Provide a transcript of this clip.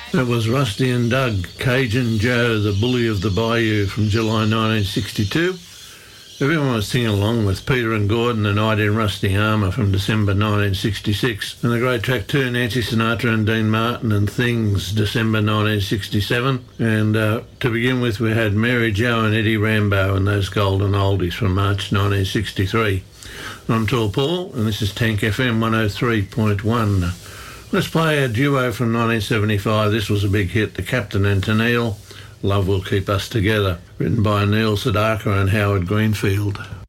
That was Rusty and Doug, Cajun Joe, the Bully of the Bayou from July 1962. Everyone was singing along with Peter and Gordon, A Night in Rusty Armour from December 1966. And the great track too, Nancy Sinatra and Dean Martin and Things, December 1967. And to begin with, we had Mary Jo and Eddie Rambo and Those Golden Oldies from March 1963. I'm Tall Paul, and this is Tank FM 103.1. Let's play a duo from 1975. This was a big hit, The Captain and Tennille, Love Will Keep Us Together, written by Neil Sedaka and Howard Greenfield.